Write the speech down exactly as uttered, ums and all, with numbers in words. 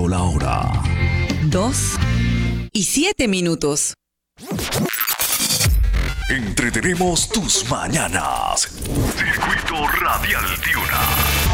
Siendo la hora Dos y siete minutos. Entretenemos tus mañanas. Circuito Radial Tiuna.